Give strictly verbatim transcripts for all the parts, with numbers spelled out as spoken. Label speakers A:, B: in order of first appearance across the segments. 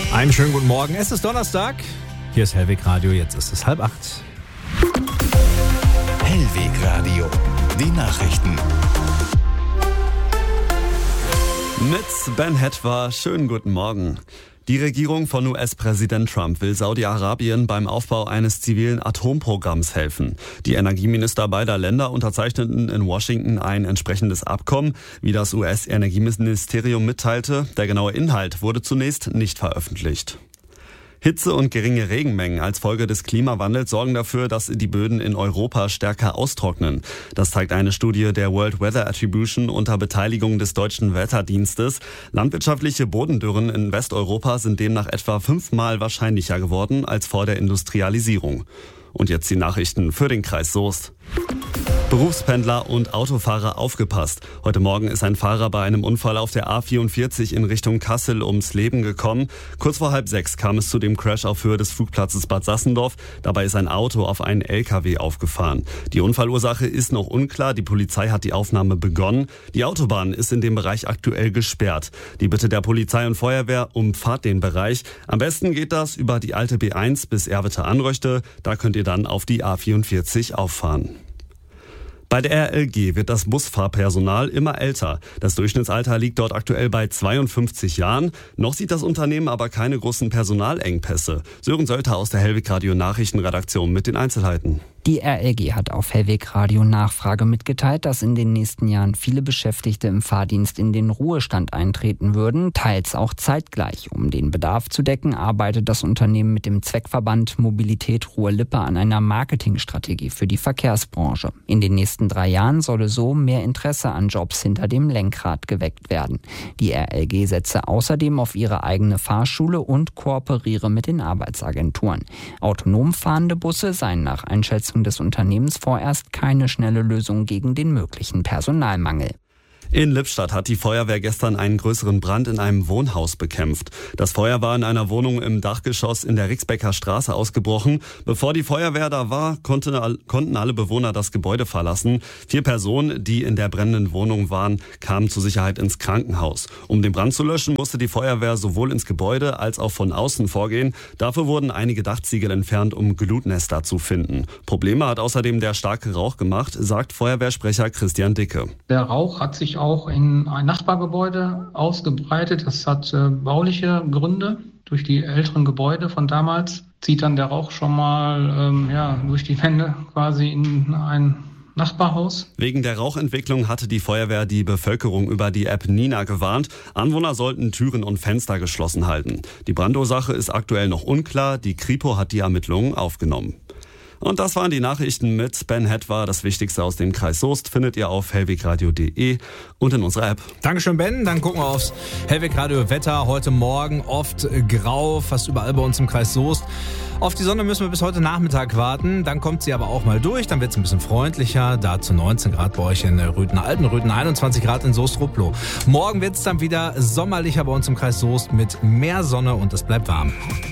A: Einen schönen guten Morgen. Es ist Donnerstag. Hier ist Hellweg Radio. Jetzt ist es halb acht.
B: Hellweg Radio. Die Nachrichten.
C: Mit Ben Hetwa. Schönen guten Morgen. Die Regierung von U S-Präsident Trump will Saudi-Arabien beim Aufbau eines zivilen Atomprogramms helfen. Die Energieminister beider Länder unterzeichneten in Washington ein entsprechendes Abkommen, wie das U S-Energieministerium mitteilte. Der genaue Inhalt wurde zunächst nicht veröffentlicht. Hitze und geringe Regenmengen als Folge des Klimawandels sorgen dafür, dass die Böden in Europa stärker austrocknen. Das zeigt eine Studie der World Weather Attribution unter Beteiligung des Deutschen Wetterdienstes. Landwirtschaftliche Bodendürren in Westeuropa sind demnach etwa fünfmal wahrscheinlicher geworden als vor der Industrialisierung. Und jetzt die Nachrichten für den Kreis Soest. Berufspendler und Autofahrer aufgepasst. Heute Morgen ist ein Fahrer bei einem Unfall auf der A vierundvierzig in Richtung Kassel ums Leben gekommen. Kurz vor halb sechs kam es zu dem Crash auf Höhe des Flugplatzes Bad Sassendorf. Dabei ist ein Auto auf einen L K W aufgefahren. Die Unfallursache ist noch unklar. Die Polizei hat die Aufnahme begonnen. Die Autobahn ist in dem Bereich aktuell gesperrt. Die Bitte der Polizei und Feuerwehr: umfahrt den Bereich. Am besten geht das über die alte B eins bis Erwitte-Anröchte. Da könnt ihr dann auf die A vierundvierzig auffahren. Bei der R L G wird das Busfahrpersonal immer älter. Das Durchschnittsalter liegt dort aktuell bei zweiundfünfzig Jahren. Noch sieht das Unternehmen aber keine großen Personalengpässe. Sören Sölter aus der Hellweg Radio Nachrichtenredaktion mit den Einzelheiten.
D: Die R L G hat auf Hellweg Radio Nachfrage mitgeteilt, dass in den nächsten Jahren viele Beschäftigte im Fahrdienst in den Ruhestand eintreten würden, teils auch zeitgleich. Um den Bedarf zu decken, arbeitet das Unternehmen mit dem Zweckverband Mobilität Ruhr-Lippe an einer Marketingstrategie für die Verkehrsbranche. In den nächsten drei Jahren solle so mehr Interesse an Jobs hinter dem Lenkrad geweckt werden. Die R L G setze außerdem auf ihre eigene Fahrschule und kooperiere mit den Arbeitsagenturen. Autonom fahrende Busse seien nach Einschätzung des Unternehmens vorerst keine schnelle Lösung gegen den möglichen Personalmangel.
C: In Lippstadt hat die Feuerwehr gestern einen größeren Brand in einem Wohnhaus bekämpft. Das Feuer war in einer Wohnung im Dachgeschoss in der Rixbecker Straße ausgebrochen. Bevor die Feuerwehr da war, konnte, konnten alle Bewohner das Gebäude verlassen. Vier Personen, die in der brennenden Wohnung waren, kamen zur Sicherheit ins Krankenhaus. Um den Brand zu löschen, musste die Feuerwehr sowohl ins Gebäude als auch von außen vorgehen. Dafür wurden einige Dachziegel entfernt, um Glutnester zu finden. Probleme hat außerdem der starke Rauch gemacht, sagt Feuerwehrsprecher Christian Dicke.
E: Der Rauch hat sich auch in ein Nachbargebäude ausgebreitet. Das hat äh, bauliche Gründe. Durch die älteren Gebäude von damals zieht dann der Rauch schon mal ähm, ja, durch die Wände quasi in ein Nachbarhaus.
C: Wegen der Rauchentwicklung hatte die Feuerwehr die Bevölkerung über die App Nina gewarnt. Anwohner sollten Türen und Fenster geschlossen halten. Die Brandursache ist aktuell noch unklar. Die Kripo hat die Ermittlungen aufgenommen. Und das waren die Nachrichten mit Ben Hetwa. Das Wichtigste aus dem Kreis Soest findet ihr auf hellwegradio punkt de und in unserer App.
A: Dankeschön, Ben. Dann gucken wir aufs Hellweg Radio Wetter. Heute Morgen oft grau, fast überall bei uns im Kreis Soest. Auf die Sonne müssen wir bis heute Nachmittag warten. Dann kommt sie aber auch mal durch. Dann wird es ein bisschen freundlicher. Dazu neunzehn Grad bei euch in Rüthen Altenrüthen, einundzwanzig Grad in Soest-Rupplow. Morgen wird es dann wieder sommerlicher bei uns im Kreis Soest mit mehr Sonne und es bleibt warm.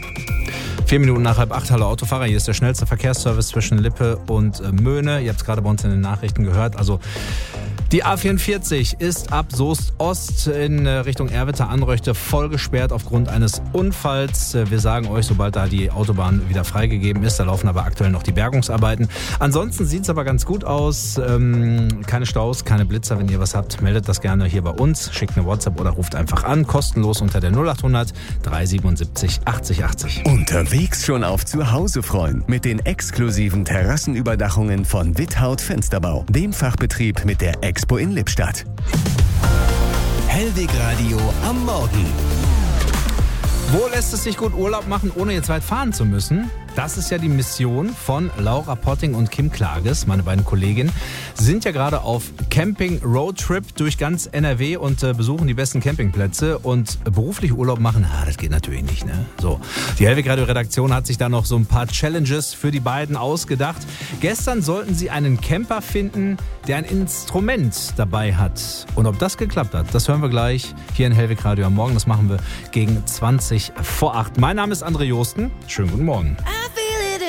A: Vier Minuten nach halb acht, hallo Autofahrer, hier ist der schnellste Verkehrsservice zwischen Lippe und äh, Möhne. Ihr habt es gerade bei uns in den Nachrichten gehört. Also die A vierundvierzig ist ab Soest Ost in Richtung Erwitte-Anröchte voll gesperrt aufgrund eines Unfalls. Wir sagen euch, sobald da die Autobahn wieder freigegeben ist, da laufen aber aktuell noch die Bergungsarbeiten. Ansonsten sieht es aber ganz gut aus. Ähm, keine Staus, keine Blitzer. Wenn ihr was habt, meldet das gerne hier bei uns. Schickt eine WhatsApp oder ruft einfach an. Kostenlos unter der null achthundert dreihundertsiebenundsiebzig achtzig achtzig.
B: Unterwegs schon auf zu Hause freuen mit den exklusiven Terrassenüberdachungen von Withaut Fensterbau, dem Fachbetrieb mit der Expo in Lippstadt. Hellweg Radio am Morgen.
A: Wo lässt es sich gut Urlaub machen, ohne jetzt weit fahren zu müssen? Das ist ja die Mission von Laura Potting und Kim Klages, meine beiden Kolleginnen. Sind ja gerade auf Camping-Roadtrip durch ganz N R W und äh, besuchen die besten Campingplätze. Und beruflich Urlaub machen, ah, das geht natürlich nicht, ne? So, die Hellweg Radio Redaktion hat sich da noch so ein paar Challenges für die beiden ausgedacht. Gestern sollten sie einen Camper finden, der ein Instrument dabei hat. Und ob das geklappt hat, das hören wir gleich hier in Hellweg Radio am Morgen. Das machen wir gegen zwanzig vor acht. Mein Name ist André Josten. Schönen guten Morgen.